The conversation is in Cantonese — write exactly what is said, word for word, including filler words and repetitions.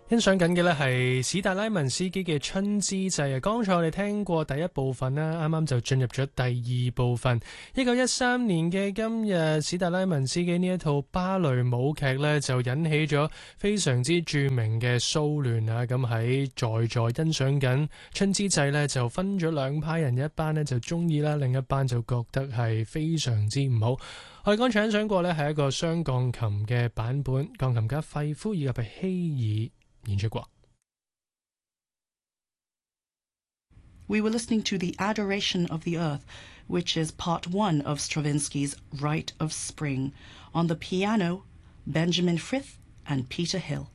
欣賞緊嘅呢係史達拉文斯基嘅《春之祭》啊！剛才我哋聽過第一部分啦，啱啱就進入咗第二部分。一九一三年嘅今日，史達拉文斯基呢一套芭蕾舞劇呢，就引起咗非常之著名嘅騷亂啊！咁喺在座欣賞緊《春之祭》呢，就分咗兩派人，一班呢就中意啦，另一班就覺得係非常之唔好。我哋剛才欣賞過呢係一個雙鋼琴嘅版本，鋼琴家費夫以及係希爾演出過。 We were listening to The Adoration of the Earth, which is part one of Stravinsky's Rite of Spring. On the piano, Benjamin Frith and Peter Hill.